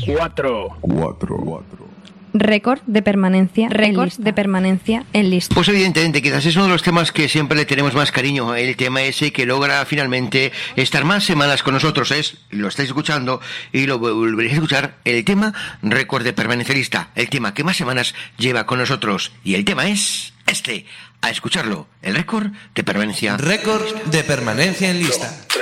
4. Récord de permanencia en lista. Pues evidentemente, quizás es uno de los temas que siempre le tenemos más cariño, el tema ese que logra finalmente estar más semanas con nosotros. Lo estáis escuchando y lo volveréis a escuchar, el tema récord de permanencia en lista, el tema que más semanas lleva con nosotros. Y el tema es a escucharlo, el récord de permanencia en lista.